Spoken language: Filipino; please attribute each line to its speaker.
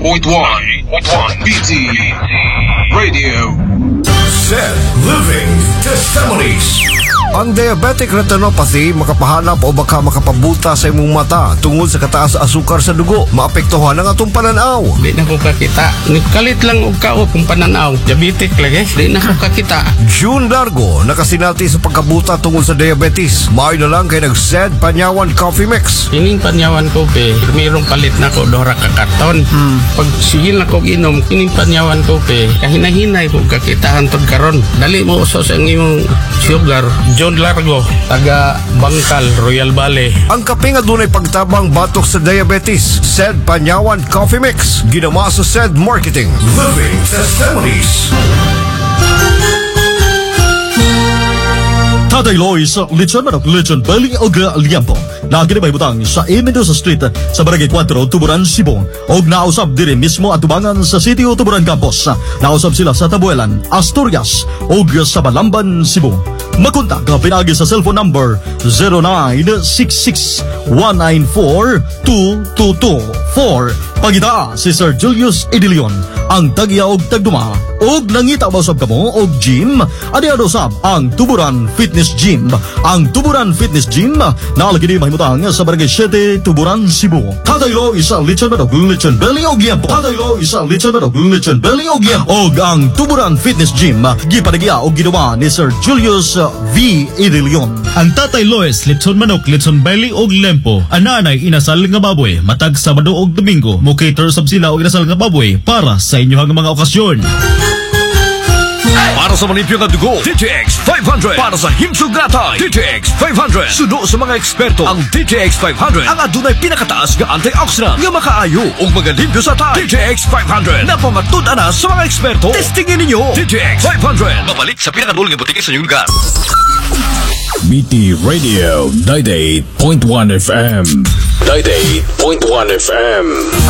Speaker 1: BT Radio.
Speaker 2: Said Living Testimonies.
Speaker 3: Ang diabetic retinopathy makapahanap o baka makapabuta sa imong mata tungod sa kataas sa asukar sa dugo. Maapektuhan ang atong pananaw.
Speaker 4: Di na ko kakita. Nikalit lang og kao kung pananaw. Diabetic lagi. Di na ko kakita.
Speaker 3: June Largo nakasinati sa pagkabuta tungod sa diabetes. Maayo na lang kay nag-Said Panyawan Coffee Mix.
Speaker 4: Ining Panyawan Coffee, mayroong palit na ko dora ka karton. Pag sigil na ko inom, ining Panyawan Coffee, kahinahinay ko kakitahan tod karon. Dali mo usos ang imong sugar. John Largo, taga Bangkal, Royal Valley.
Speaker 3: Ang kape nga dunay pagtabang batok sa diabetes. Said Panyawan Coffee Mix. Ginawa sa Said Marketing.
Speaker 2: Living Testimonies.
Speaker 5: Tatay Lois, Lechon Manok, Lechon Belly o Liampo. Na ginabay butang sa Mendoza Street sa Barangay 4, Tuburan, Cebu. Og nausab diri mismo at tubangan sa City o Tuburan Campus. Nausab sila sa Tabuelan, Asturias og sa Balamban, Cebu. Makontak ka pinagi sa cellphone number 0966-194-2224. Pagita si Sir Julius Edilion, ang tagya og tagduma. Og nangita ba usab kamo og gym? Adi usab ang Tuburan Fitness Gym. Ang Tuburan Fitness Gym nalagi di mahimutang sa Barangay 7, Tuburan, Cebu. Tataylo isa lechon manok, lechon belly og liampo. Tataylo isa lechon manok, lechon belly og liampo. Og ang Tuburan Fitness Gym gipadagya og ginawa ni Sir Julius V. Edilion.
Speaker 6: Ang Tatay Lois, lechon manok, lechon belly og lempo. Ananay inasal nga baboy, matag Sabado og Domingo. Mo cater sab sila og inasal nga baboy para sa inyong mga okasyon.
Speaker 2: Para sa manipyo nga dugo, DTX 500. Para sa himsog natay, DTX 500. Suno sa mga eksperto, ang DTX 500 ang adunay pinakataas nga antioxidant nga makaayo ug magalimpyo sa tay. DTX 500 napamatud-an na sa mga eksperto. Testingin ninyo DTX 500. Mabalik sa pinakadul nga butike sa inyong lugar.
Speaker 7: BT Radio 98.1 FM 98.1 FM